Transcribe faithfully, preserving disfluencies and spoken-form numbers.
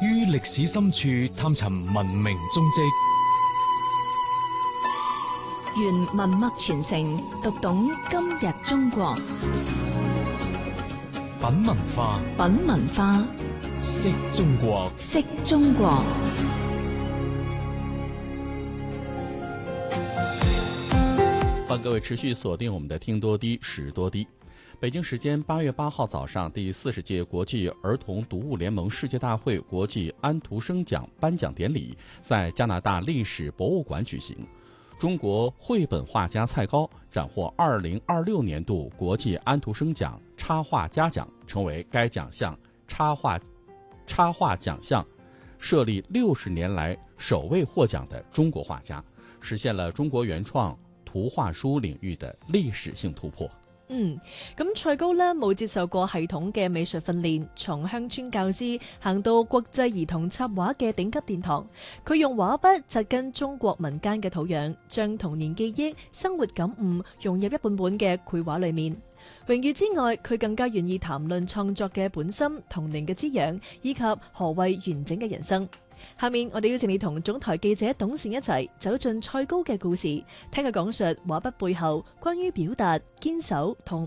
於歷史深處探尋文明蹤跡， 原文墨傳承，讀懂今日中國。 品文化， 品文化， 識中國， 識中國。 欢迎各位持续锁定我们的听多低识多低。北京时间八月八号早上，第四十届国际儿童读物联盟世界大会国际安徒生奖颁奖典礼在加拿大历史博物馆举行。中国绘本画家蔡高斩获二零二六年度国际安徒生奖插画家奖，成为该奖项插画插画奖项设立六十年来首位获奖的中国画家，实现了中国原創圖畫書領域的歷史性突破。 嗯，咁蔡高呢冇接受過系統嘅美術訓練，從鄉村教師行到國際兒童插畫嘅頂級殿堂。佢用畫筆扎根中國民間嘅土壤，將童年記憶、生活感悟融入一本本嘅繪畫裏面。榮譽之外，佢更加願意談論創作嘅本心、童年嘅滋養，以及何謂完整嘅人生。下面我哋邀請你同總台記者董倩一齊走進蔡高嘅故事，聽佢講述畫筆背後關於表達、堅守同